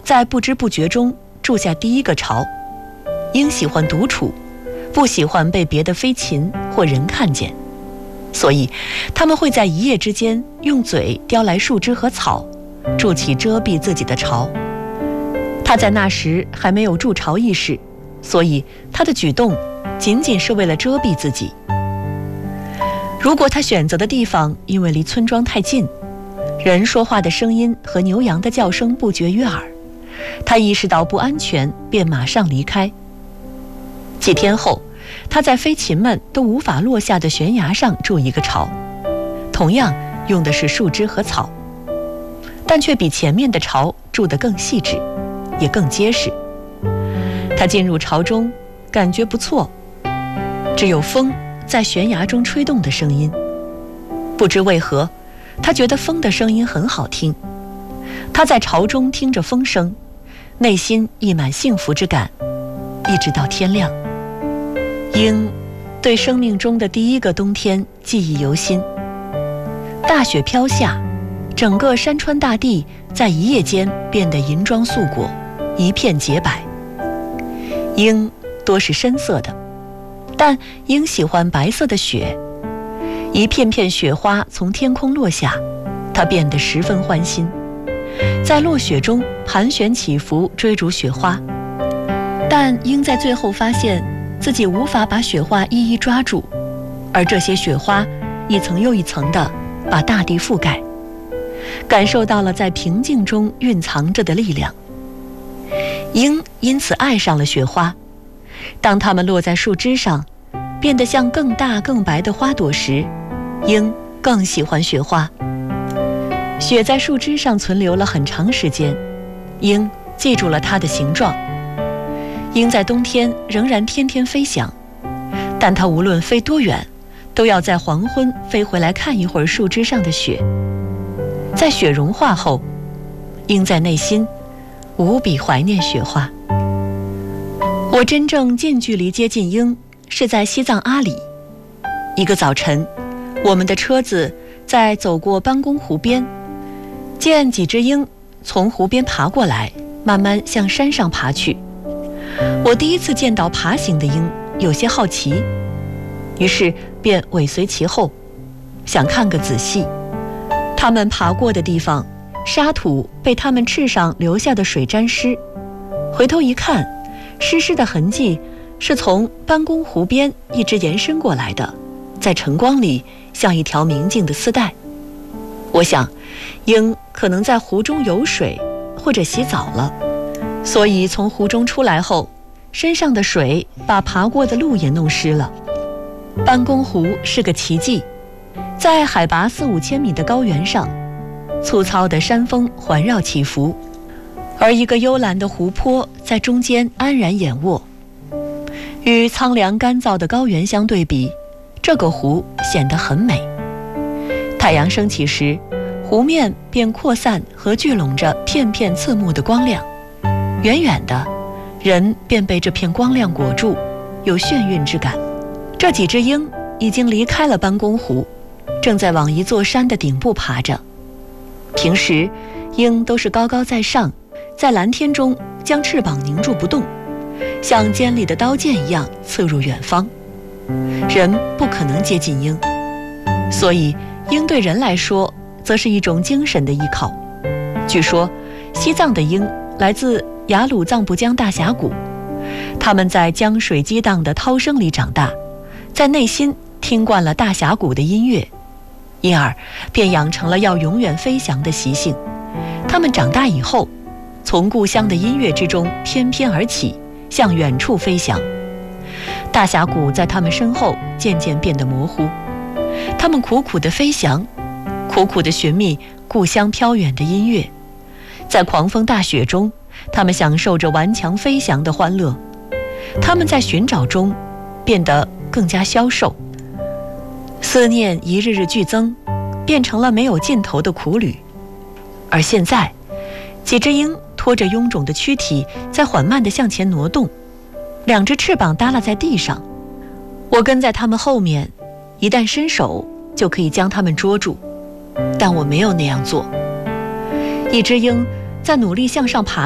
在不知不觉中筑下第一个巢。鹰喜欢独处，不喜欢被别的飞禽或人看见，所以它们会在一夜之间用嘴叼来树枝和草，筑起遮蔽自己的巢。它在那时还没有筑巢意识，所以它的举动仅仅是为了遮蔽自己。如果它选择的地方因为离村庄太近，人说话的声音和牛羊的叫声不绝于耳，它意识到不安全，便马上离开。几天后，它在飞禽们都无法落下的悬崖上筑一个巢，同样用的是树枝和草，但却比前面的巢筑得更细致，也更结实。它进入巢中，感觉不错，只有风在悬崖中吹动的声音。不知为何，他觉得风的声音很好听。他在巢中听着风声，内心溢满幸福之感，一直到天亮。鹰对生命中的第一个冬天记忆犹新。大雪飘下，整个山川大地在一夜间变得银装素裹，一片洁白。鹰多是深色的，但鹰喜欢白色的雪。一片片雪花从天空落下，它变得十分欢心，在落雪中盘旋起伏，追逐雪花。但鹰在最后发现自己无法把雪花一一抓住，而这些雪花一层又一层地把大地覆盖，感受到了在平静中蕴藏着的力量。鹰因此爱上了雪花，当它们落在树枝上，变得像更大更白的花朵时，鹰更喜欢雪花。雪在树枝上存留了很长时间，鹰记住了它的形状。鹰在冬天仍然天天飞翔，但它无论飞多远，都要在黄昏飞回来看一会儿树枝上的雪。在雪融化后，鹰在内心无比怀念雪花。我真正近距离接近鹰是在西藏阿里。一个早晨，我们的车子在走过班公湖边，见几只鹰从湖边爬过来，慢慢向山上爬去。我第一次见到爬行的鹰，有些好奇，于是便尾随其后，想看个仔细。它们爬过的地方，沙土被它们翅上留下的水沾湿，回头一看，湿湿的痕迹是从班公湖边一直延伸过来的，在晨光里像一条明净的丝带。我想，鹰可能在湖中游水或者洗澡了，所以从湖中出来后，身上的水把爬过的路也弄湿了。班公湖是个奇迹，在海拔4、5千米的高原上，粗糙的山峰环绕起伏，而一个幽蓝的湖泊在中间安然掩卧。与苍凉干燥的高原相对比，这个湖显得很美。太阳升起时，湖面便扩散和聚拢着片片刺目的光亮，远远的，人便被这片光亮裹住，有眩晕之感。这几只鹰已经离开了班公湖，正在往一座山的顶部爬着。平时，鹰都是高高在上，在蓝天中将翅膀凝住不动，像尖利的刀剑一样刺入远方。人不可能接近鹰，所以鹰对人来说则是一种精神的依靠。据说西藏的鹰来自雅鲁藏布江大峡谷，它们在江水激荡的涛声里长大，在内心听惯了大峡谷的音乐，因而便养成了要永远飞翔的习性。它们长大以后，从故乡的音乐之中翩翩而起，向远处飞翔。大峡谷在它们身后渐渐变得模糊，它们苦苦地飞翔，苦苦地寻觅故乡飘远的音乐。在狂风大雪中，它们享受着顽强飞翔的欢乐。它们在寻找中变得更加消瘦，思念一日日剧增，变成了没有尽头的苦旅。而现在，几只鹰拖着臃肿的躯体在缓慢地向前挪动，两只翅膀耷拉在地上。我跟在它们后面，一旦伸手就可以将它们捉住，但我没有那样做。一只鹰在努力向上爬